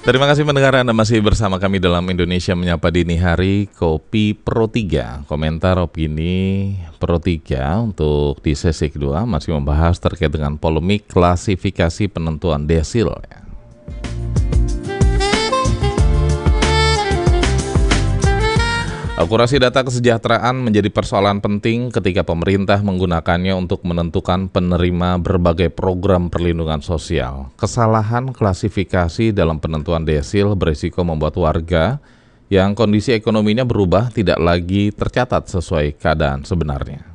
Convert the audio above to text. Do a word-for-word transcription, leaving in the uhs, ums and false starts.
Terima kasih pendengar, Anda masih bersama kami dalam Indonesia Menyapa Dini Hari, Kopi Pro tiga. Komentar opini Pro tiga untuk di sesi kedua masih membahas terkait dengan polemik klasifikasi penentuan desil. Akurasi data kesejahteraan menjadi persoalan penting ketika pemerintah menggunakannya untuk menentukan penerima berbagai program perlindungan sosial. Kesalahan klasifikasi dalam penentuan desil berisiko membuat warga yang kondisi ekonominya berubah tidak lagi tercatat sesuai keadaan sebenarnya.